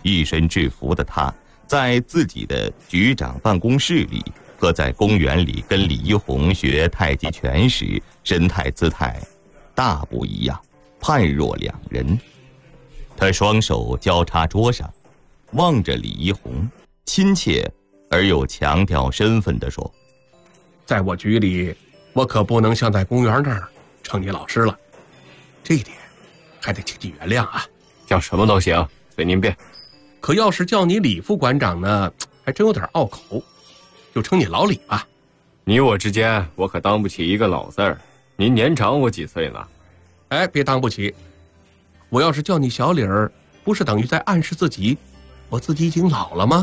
一身制服的他，在自己的局长办公室里和在公园里跟李一红学太极拳时，神态姿态大不一样，判若两人。他双手交叉桌上，望着李一红，亲切而又强调身份地说： 在我局里，我可不能像在公园那儿称你老师了，这一点还得请你原谅啊。 叫什么都行，随您便。 可要是叫你李副馆长呢，还真有点拗口，就称你老李吧。 你我之间，我可当不起一个老字儿。您年长我几岁呢？ 哎，别当不起。我要是叫你小李儿，不是等于在暗示自己，我自己已经老了吗？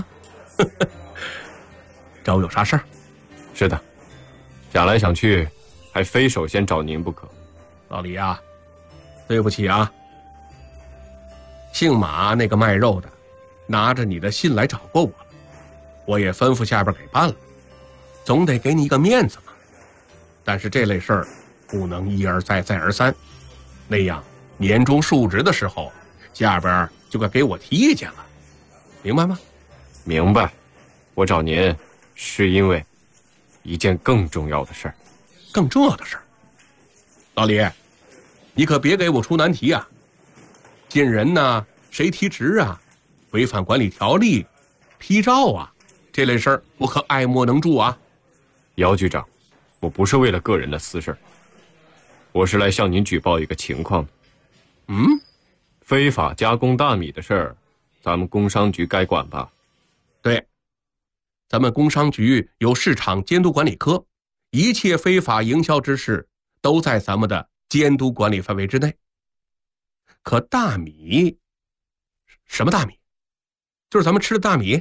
找我有啥事儿？ 是的，想来想去，还非首先找您不可。 老李啊，对不起啊。姓马那个卖肉的，拿着你的信来找过我了，我也吩咐下边给办了，总得给你一个面子嘛。但是这类事儿不能一而再再而三，那样年终述职的时候，下边就该给我提意见了，明白吗？ 明白。我找您是因为一件更重要的事儿。 更重要的事儿？老李，你可别给我出难题啊！进人呢，谁提职啊，违反管理条例、批照啊，这类事儿我可爱莫能助啊。 姚局长，我不是为了个人的私事，我是来向您举报一个情况的。非法加工大米的事儿，咱们工商局该管吧？ 对，咱们工商局有市场监督管理科，一切非法营销之事都在咱们的监督管理范围之内。可大米，什么大米？就是咱们吃的大米。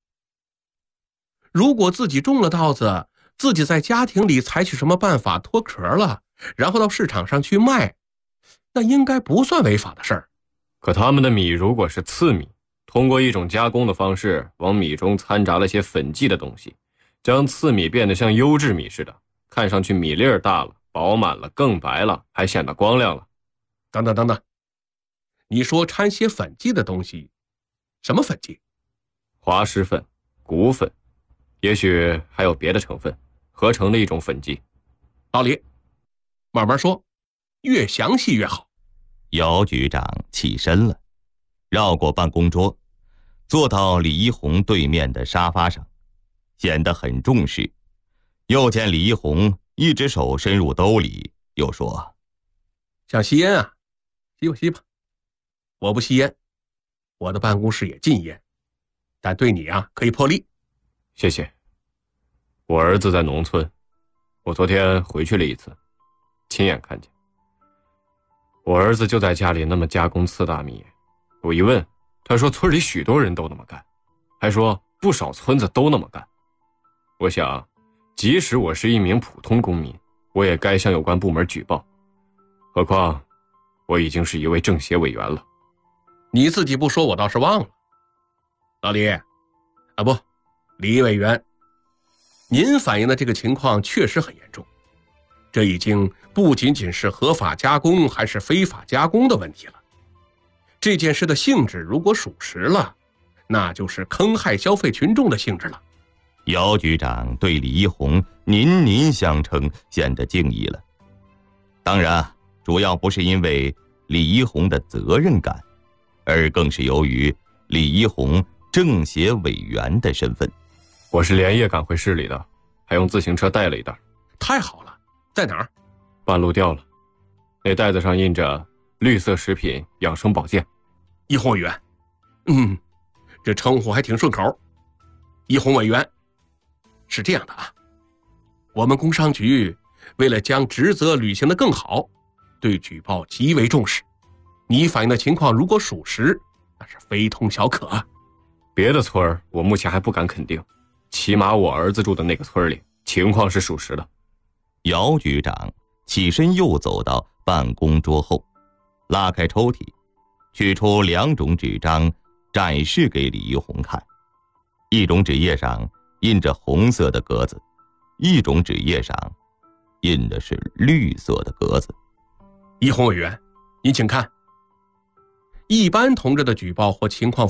如果自己中了刀子，自己在家庭里采取什么办法脱壳了，然后到市场上去卖，那应该不算违法的事儿。 可他们的米如果是次米，通过一种加工的方式往米中掺杂了些粉剂的东西，将次米变得像优质米似的，看上去米粒儿大了，饱满了，更白了，还显得光亮了。 等等等等，你说掺些粉剂的东西，什么粉剂？ 滑石粉、骨粉，也许还有别的成分合成的一种粉剂。 老李，慢慢说，越详细越好。 姚局长起身了，绕过办公桌，坐到李一红对面的沙发上，显得很重视。又见李一红一只手伸入兜里，又说： 想吸烟啊，吸吧吸吧。我不吸烟，我的办公室也禁烟，但对你啊可以破例。 谢谢。我儿子在农村，我昨天回去了一次，亲眼看见我儿子就在家里那么加工次大米。我一问，他说村里许多人都那么干，还说不少村子都那么干。我想即使我是一名普通公民，我也该向有关部门举报，何况我已经是一位政协委员了。 你自己不说我倒是忘了。老李啊，不，李委员，您反映的这个情况确实很严重，这已经不仅仅是合法加工还是非法加工的问题了。这件事的性质如果属实了，那就是坑害消费群众的性质了。 姚局长对李一红您相称，显得敬意了。当然，主要不是因为李一红的责任感，而更是由于李一红政协委员的身份。 我是连夜赶回市里的，还用自行车带了一袋。 太好了，在哪儿？ 半路掉了，那袋子上印着绿色食品养生保健。 一红委员，这称呼还挺顺口。一红委员，是这样的啊，我们工商局为了将职责履行得更好，对举报极为重视。你反映的情况如果属实，那是非同小可啊。 别的村儿我目前还不敢肯定，起码我儿子住的那个村里情况是属实的。 姚局长起身又走到办公桌后，拉开抽屉，取出2种纸张展示给李一红看。一种纸页上印着红色的格子，一种纸页上印的是绿色的格子。 一红委员，您请看，一般同志的举报或情况